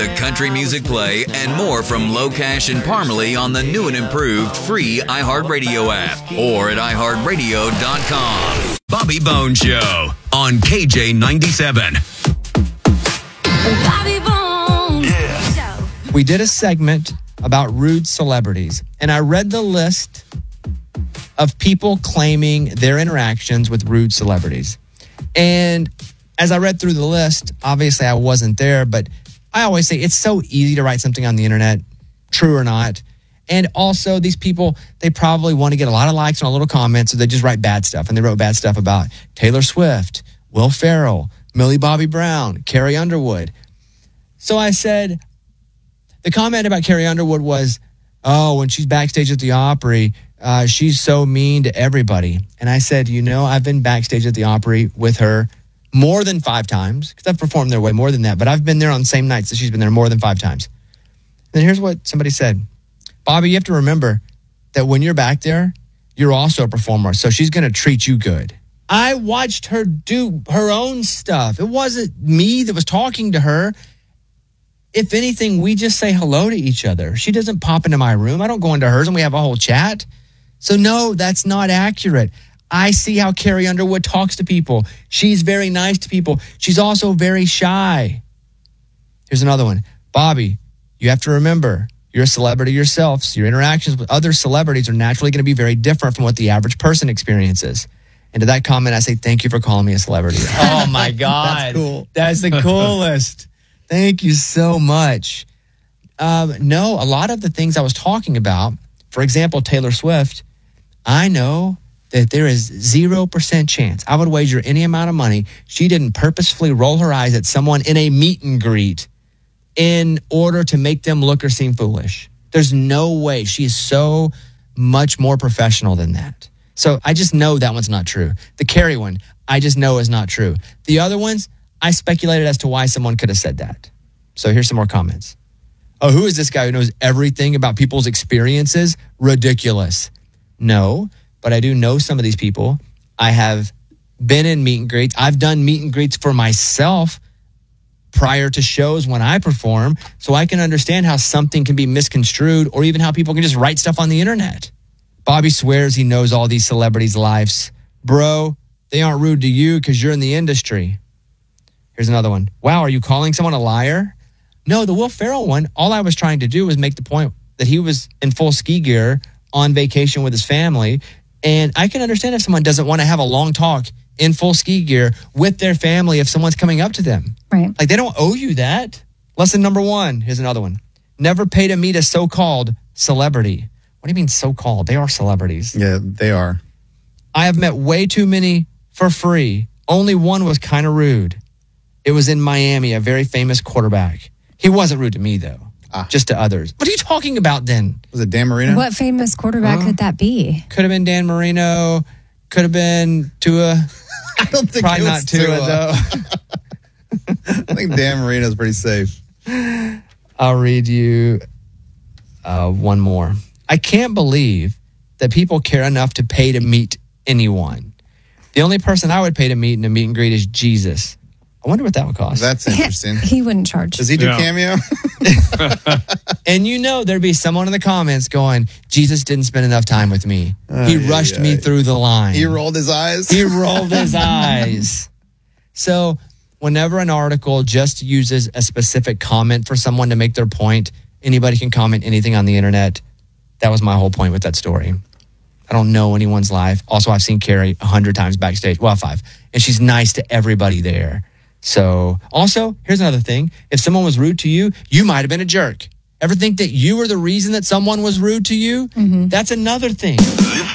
The country music play and more from Locash and Parmalee on the new and improved free iHeartRadio app or at iHeartRadio.com. Bobby Bones Show on KJ97. Bobby Bones. Yeah. We did a segment about rude celebrities, and I read the list of people claiming their interactions with rude celebrities. And as I read through the list, obviously I wasn't there, but I always say it's so easy to write something on the internet, true or not. And also these people, they probably want to get a lot of likes and a little comments, so they just write bad stuff. And they wrote bad stuff about Taylor Swift, Will Ferrell, Millie Bobby Brown, Carrie Underwood. So I said, the comment about Carrie Underwood was, oh, when she's backstage at the Opry, she's so mean to everybody. And I said, I've been backstage at the Opry with her more than 5 times, because I've performed there way more than that, but I've been there on the same nights that she's been there more than 5 times. And here's what somebody said. Bobby, you have to remember that when you're back there, you're also a performer, so she's going to treat you good. I watched her do her own stuff. It wasn't me that was talking to her. If anything, we just say hello to each other. She doesn't pop into my room. I don't go into hers and we have a whole chat. So no, that's not accurate. I see how Carrie Underwood talks to people. She's very nice to people. She's also very shy. Here's another one. Bobby, you have to remember, you're a celebrity yourself, so your interactions with other celebrities are naturally going to be very different from what the average person experiences. And to that comment, I say, thank you for calling me a celebrity. Oh, my God. That's cool. That's the coolest. Thank you so much. No, a lot of the things I was talking about, for example, Taylor Swift, I know that there is 0% chance, I would wager any amount of money, she didn't purposefully roll her eyes at someone in a meet and greet in order to make them look or seem foolish. There's no way. She is so much more professional than that. So I just know that one's not true. The Carrie one, I just know is not true. The other ones, I speculated as to why someone could have said that. So here's some more comments. Oh, who is this guy who knows everything about people's experiences? Ridiculous. No, but I do know some of these people. I have been in meet and greets. I've done meet and greets for myself prior to shows when I perform, so I can understand how something can be misconstrued or even how people can just write stuff on the internet. Bobby swears he knows all these celebrities' lives. Bro, they aren't rude to you because you're in the industry. Here's another one. Wow, are you calling someone a liar? No, the Will Ferrell one, all I was trying to do was make the point that he was in full ski gear on vacation with his family. And I can understand if someone doesn't want to have a long talk in full ski gear with their family if someone's coming up to them. Right. Like, they don't owe you that. Lesson number 1. Here's another one. Never pay to meet a so-called celebrity. What do you mean so-called? They are celebrities. Yeah, they are. I have met way too many for free. Only one was kind of rude. It was in Miami, a very famous quarterback. He wasn't rude to me, though. Just to others. What are you talking about then? Was it Dan Marino? What famous quarterback could that be? Could have been Dan Marino. Could have been Tua. I don't think Probably it not was Tua, though. I think Dan Marino's pretty safe. I'll read you one more. I can't believe that people care enough to pay to meet anyone. The only person I would pay to meet in a meet and greet is Jesus. I wonder what that would cost. That's interesting. He wouldn't charge. Does he do Cameo? And there'd be someone in the comments going, Jesus didn't spend enough time with me. He rushed me through the line. He rolled his eyes? He rolled his eyes. So whenever an article just uses a specific comment for someone to make their point, anybody can comment anything on the internet. That was my whole point with that story. I don't know anyone's life. Also, I've seen Carrie 100 times backstage. Well, 5. And she's nice to everybody there. So, also, here's another thing. If someone was rude to you, you might have been a jerk. Ever think that you were the reason that someone was rude to you? Mm-hmm. That's another thing.